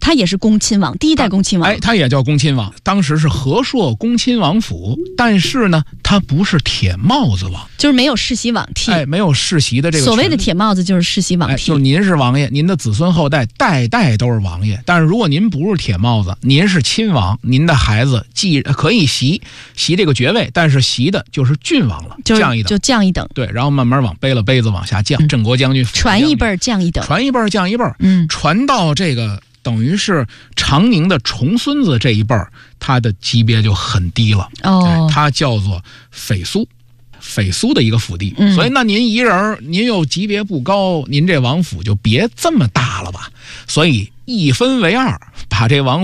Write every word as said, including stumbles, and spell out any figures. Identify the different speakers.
Speaker 1: 他也是恭亲王，第一代恭亲王。
Speaker 2: 哎，他也叫恭亲王，当时是和硕恭亲王府，但是呢，他不是铁帽子王，
Speaker 1: 就是没有世袭罔替。
Speaker 2: 哎，没有世袭的这个。
Speaker 1: 所谓的铁帽子就是世袭罔替，
Speaker 2: 哎，就是您是王爷，您的子孙后代代代都是王爷。但是如果您不是铁帽子，您是亲王，您的孩子既可以袭袭这个爵位，但是袭的就是郡王了，
Speaker 1: 就是、
Speaker 2: 降一等，
Speaker 1: 就降一等。
Speaker 2: 对，然后慢慢往背了杯子往下降，镇、嗯、国将军
Speaker 1: 传一辈儿降一等，
Speaker 2: 传一辈儿降一辈儿，
Speaker 1: 嗯，
Speaker 2: 传到这个等于是长宁的重孙子这一辈儿，他的级别就很低了。
Speaker 1: 哦，
Speaker 2: 哎、他叫做匪苏。匪苏的一个府地、
Speaker 1: 嗯，
Speaker 2: 所以那您一人，您又级别不高，您这王府就别这么大了吧。所以一分为二，把这王